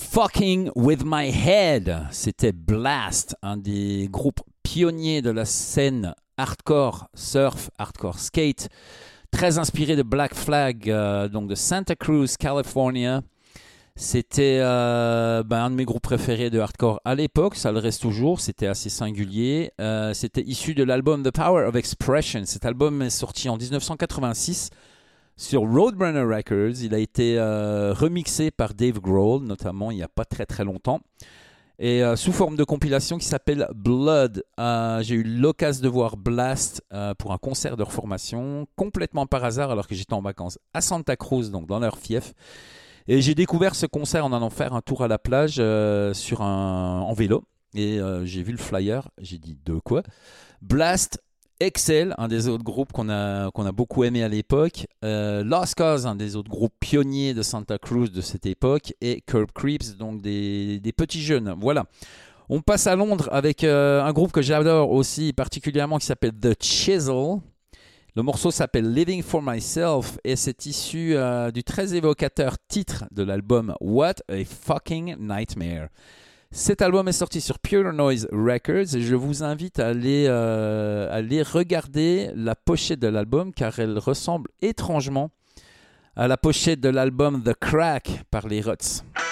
Fucking with my head, c'était Blast, un des groupes pionniers de la scène hardcore surf, hardcore skate, très inspiré de Black Flag, donc de Santa Cruz, California. C'était un de mes groupes préférés de hardcore à l'époque, ça le reste toujours, c'était assez singulier. C'était issu de l'album The Power of Expression. Cet album est sorti en 1986 sur Roadrunner Records. Il a été remixé par Dave Grohl, notamment il n'y a pas très très longtemps. Et sous forme de compilation qui s'appelle Blood. J'ai eu l'occasion de voir Blast pour un concert de reformation, complètement par hasard alors que j'étais en vacances à Santa Cruz, donc dans leur fief. Et j'ai découvert ce concert en allant faire un tour à la plage en vélo. Et j'ai vu le flyer, j'ai dit de quoi ? Blast, Excel, un des autres groupes qu'on a beaucoup aimé à l'époque. Lost Cause, un des autres groupes pionniers de Santa Cruz de cette époque. Et Curb Creeps, donc des petits jeunes. Voilà. On passe à Londres avec un groupe que j'adore aussi particulièrement qui s'appelle The Chisel. Le morceau s'appelle Living for Myself et c'est issu du très évocateur titre de l'album What a Fucking Nightmare. Cet album est sorti sur Pure Noise Records et je vous invite à aller regarder la pochette de l'album car elle ressemble étrangement à la pochette de l'album The Crack par les Ruts.